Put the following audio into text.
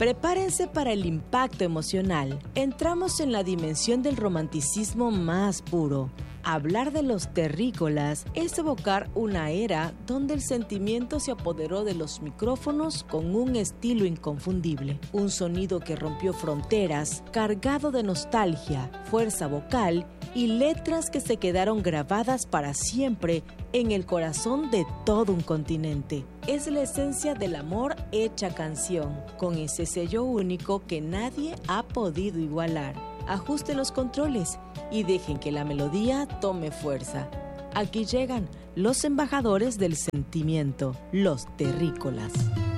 Prepárense para el impacto emocional. Entramos en la dimensión del romanticismo más puro. Hablar de los terrícolas es evocar una era donde el sentimiento se apoderó de los micrófonos con un estilo inconfundible. Un sonido que rompió fronteras, cargado de nostalgia, fuerza vocal y letras que se quedaron grabadas para siempre en el corazón de todo un continente. Es la esencia del amor hecha canción, con ese sello único que nadie ha podido igualar. Ajusten los controles y dejen que la melodía tome fuerza. Aquí llegan los embajadores del sentimiento, los terrícolas.